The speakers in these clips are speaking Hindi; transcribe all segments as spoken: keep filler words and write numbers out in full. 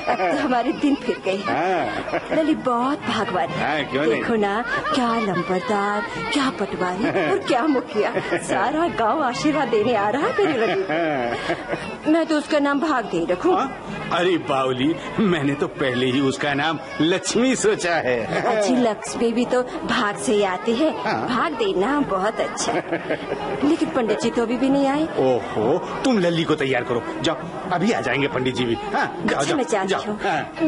अब तो हमारे दिन फिर गए। लली बहुत भागवान है। देखो ना, क्या लंबरदार, क्या पटवारी और क्या मुखिया, सारा गांव आशीर्वाद देने आ रहा है मेरी लली। मैं तो उसका नाम भाग दे रखूं। अरे बावली, मैंने तो पहले ही उसका नाम लक्ष्मी सोचा है। अच्छी लक्ष्मी भी तो भाग से ही आती है। भाग देना बहुत अच्छा। लेकिन पंडित जी तो अभी भी नहीं आए। ओहो, तुम लल्ली को तैयार करो, जाओ, अभी आ जाएंगे पंडित जी भी। हाँ, जाओ, अच्छा, मैं जाती हूँ।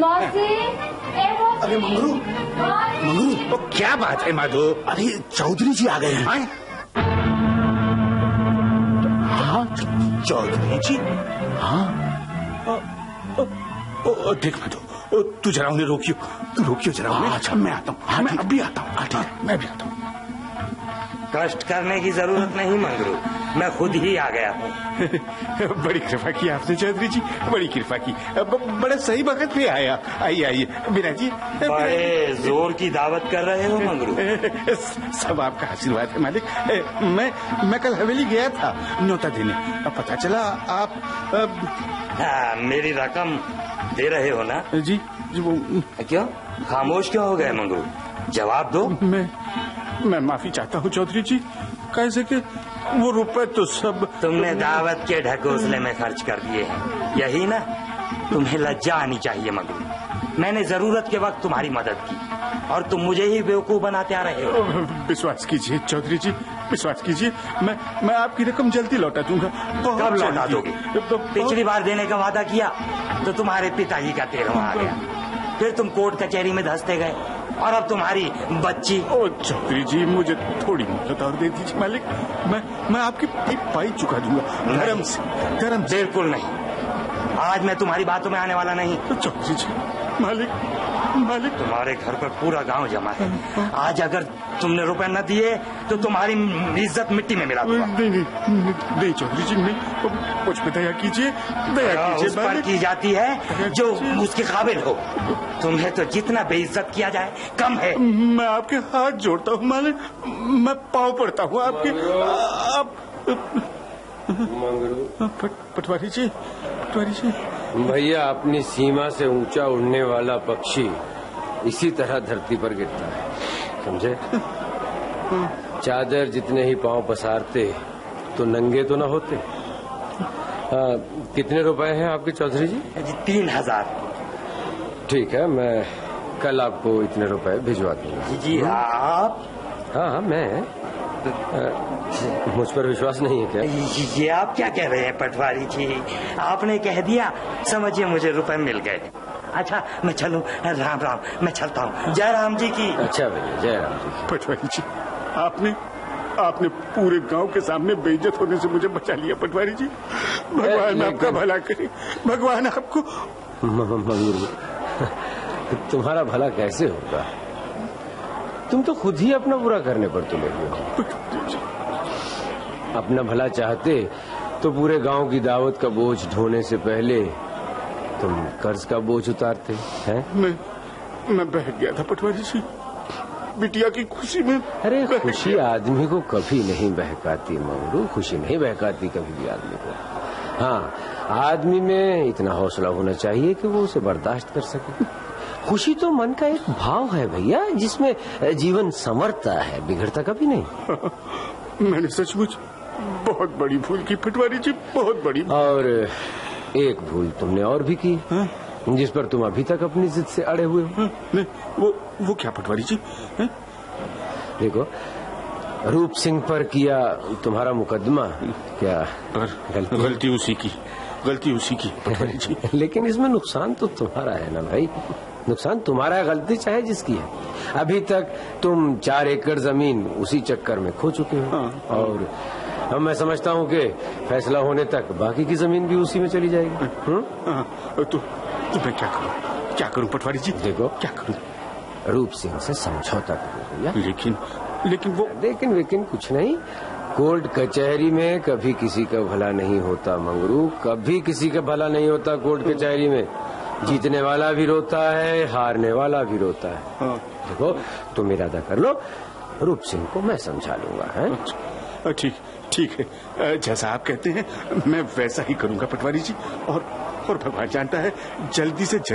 अरे मंगरू, मंगरू, तो क्या बात है माधो? अरे चौधरी जी आ गए हैं। हाँ, चौधरी जी। हाँ, देख माधो, तू जरा उन्हें रोकियो, तू रोकियो जरा उन्हें। अच्छा, मैं आता हूँ। हाँ, मैं अभी आता हूँ। ठीक है, मैं भी आता हूँ। कष्ट करने की जरूरत नहीं मंगरू, मैं खुद ही आ गया हूँ। बड़ी कृपा की आपने चौधरी जी, बड़ी कृपा की। बड़ा सही वक्त पे आया। आइए आइए बिना जी। बड़े जोर की दावत कर रहे हो मंगरू। सब आपका आशीर्वाद है मालिक। मैं मैं कल हवेली गया था न्योता देने, अब पता चला आप हाँ, मेरी रकम दे रहे हो ना? जी, जी वो क्यों खामोश क्यों हो गए मंगरू? जवाब दो। मैं मैं माफी चाहता हूँ चौधरी जी, कैसे कि वो रुपए तो सब तुमने दावत के ढकोसले में खर्च कर दिए हैं, यही ना? तुम्हें लज्जा आनी चाहिए मंगरू। मैंने जरूरत के वक्त तुम्हारी मदद की और तुम मुझे ही बेवकूफ बनाते आ रहे हो। विश्वास कीजिए चौधरी जी, विश्वास कीजिए, मैं मैं आपकी रकम जल्दी लौटा दूंगा। कब लौटा दोगे? तो पिछली बार देने का वादा किया तो तुम्हारे पिताजी का तेरहवां आ गया, फिर तुम कोर्ट कचहरी में धंसते गए और अब तुम्हारी बच्ची। ओ चौधरी जी, मुझे थोड़ी मोहलत और दे दीजिए मालिक, मैं मैं आपकी पाई चुका दूंगा धर्म से। धर्म बिल्कुल नहीं, आज मैं तुम्हारी बातों में आने वाला नहीं। चौधरी जी, मालिक मालिक तुम्हारे घर पर पूरा गांव जमा है। आज अगर तुमने रुपए न दिए तो तुम्हारी इज्जत मिट्टी में मिला दूंगा। नहीं नहीं नहीं चौधरी जी, नहीं, मुझ पे दया कीजिए, दया कीजिए। उस पर की जाती है जो उसके काबिल हो। तुम्हें तो जितना बेइज्जत किया जाए कम है। मैं आपके हाथ जोड़ता हूँ मालिक, मैं पाँव पड़ता हूँ आपके। आप पटवारी जी, पटवारी जी। भैया, अपनी सीमा से ऊंचा उड़ने वाला पक्षी इसी तरह धरती पर गिरता है, समझे? चादर जितने ही पांव पसारते तो नंगे तो न होते। आ, कितने रुपए हैं आपके चौधरी जी? तीन हजार। ठीक है, मैं कल आपको इतने रुपए भिजवा दूंगा। जी आप? हाँ हाँ, मैं। आ, मुझ पर विश्वास नहीं है क्या? ये आप क्या कह रहे हैं पटवारी जी? आपने कह दिया, समझिए मुझे रुपए मिल गए। अच्छा, मैं चलूं? राम राम, मैं चलता हूँ। जय राम जी की। अच्छा भैया, जय राम जी की। पटवारी जी, आपने आपने पूरे गांव के सामने बेइज्जत होने से मुझे बचा लिया पटवारी जी। भगवान आपका भला करे, भगवान आपको। मंगरू, तुम्हारा भला कैसे होगा? तुम तो खुद ही अपना बुरा करने पर तुले हुए हो। अपना भला चाहते तो पूरे गांव की दावत का बोझ ढोने से पहले तुम कर्ज का बोझ उतारते हैं। मैं मैं बहक गया था पटवारी जी, बिटिया की खुशी में। अरे खुशी आदमी को कभी नहीं बहकाती मंगरू, खुशी नहीं बहकाती कभी भी आदमी को। हाँ, आदमी में इतना हौसला होना चाहिए कि वो उसे बर्दाश्त कर सके। खुशी तो मन का एक भाव है भैया, जिसमें जीवन संवरता है, बिगड़ता कभी नहीं। मैंने सचमुच बहुत बड़ी भूल की पटवारी जी, बहुत बड़ी। और एक भूल तुमने और भी की, हा? जिस पर तुम अभी तक अपनी जिद से अड़े हुए हो। नहीं, वो वो क्या पटवारी जी? हा? देखो, रूप सिंह पर किया तुम्हारा मुकदमा क्या गलती गलती उसी की गलती उसी की पटवारी जी। लेकिन इसमें नुकसान तो तुम्हारा है ना भाई, नुकसान तुम्हारा, गलती चाहे जिसकी है। अभी तक तुम चार एकड़ जमीन उसी चक्कर में खो चुके हो। हाँ, और अब मैं समझता हूँ कि फैसला होने तक बाकी की जमीन भी उसी में चली जाएगी। हाँ, तो, तो मैं क्या करूँ, क्या करूँ पटवारी जी? देखो, क्या करूँ? रूप सिंह से समझौता करो भैया। लेकिन लेकिन वो लेकिन लेकिन कुछ नहीं, कोर्ट कचहरी में कभी किसी का भला नहीं होता मंगरू, कभी किसी का भला नहीं होता कोर्ट कचहरी में। जीतने वाला भी रोता है, हारने वाला भी रोता है। हाँ। देखो, तुम इरादा कर लो, रूप सिंह को मैं समझा लूंगा। है ठीक ठीक है, जैसा आप कहते हैं मैं वैसा ही करूंगा पटवारी जी। और और भगवान जानता है, जल्दी से जल्दी